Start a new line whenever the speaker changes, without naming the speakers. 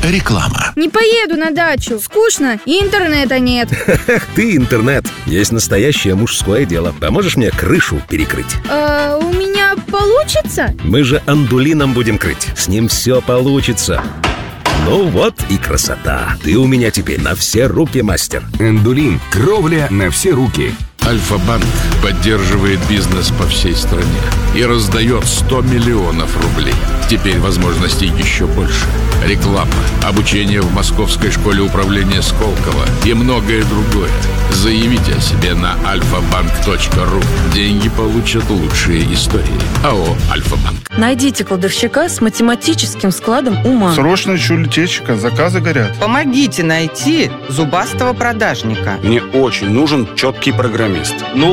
Реклама.
Не поеду на дачу, скучно и интернета нет.
Эх ты, интернет. Есть настоящее мужское дело. Поможешь мне крышу перекрыть?
У меня получится?
Мы же андулином будем крыть. С ним все получится. Ну вот и красота. Ты у меня теперь на все руки мастер.
Эндулин. Кровля на все руки.
Альфа-банк поддерживает бизнес по всей стране и раздает 100 миллионов рублей. Теперь возможностей еще больше. Реклама, обучение в Московской школе управления Сколково и многое другое. Заявите о себе на alfabank.ru. Деньги получат лучшие истории. АО «Альфа-банк».
Найдите кладовщика с математическим складом ума.
Срочно ищу литейщика, заказы горят.
Помогите найти зубастого продажника.
Мне очень нужен четкий программист.